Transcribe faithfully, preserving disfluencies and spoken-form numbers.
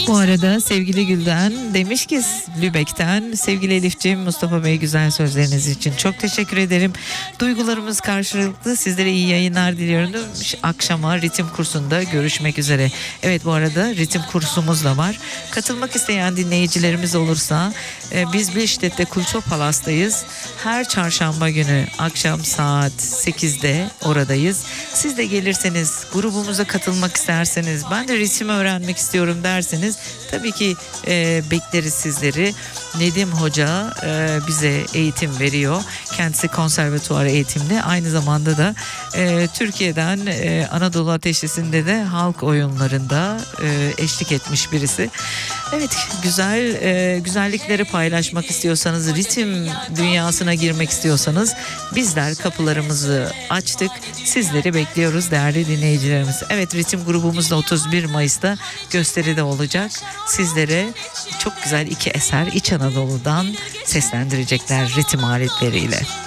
Bu arada sevgili Gülden demiş ki Lübeck'ten, sevgili Elifciğim, Mustafa Bey, güzel sözleriniz için çok teşekkür ederim. Duygularımız karşılıklı, sizlere iyi yayınlar diliyorum. Akşama ritim kursunda görüşmek üzere. Evet, bu arada ritim kursumuz da var. Katılmak isteyen dinleyicilerimiz olursa e, biz Billstedt'te Kultur Palas'tayız. Her çarşamba günü akşam saat sekizde oradayız. Siz de gelirseniz, grubumuza katılmak isterseniz, ben de ritim öğrenmek istiyorum derseniz tabii ki e, bekleriz sizleri. Nedim Hoca e, bize eğitim veriyor. Kendisi konservatuvar eğitimli. Aynı zamanda da e, Türkiye'den e, Anadolu Ateşlisi'nde de halk oyunlarında e, eşlik etmiş birisi. Evet, güzel e, güzellikleri paylaşmak istiyorsanız, ritim dünyasına girmek istiyorsanız bizler kapılarımızı açtık. Sizleri bekliyoruz değerli dinleyicilerimiz. Evet, ritim grubumuz da otuz bir Mayıs'ta gösteride olacak. Sizlere çok güzel iki eser İç Anadolu'dan seslendirecekler ritim aletleriyle.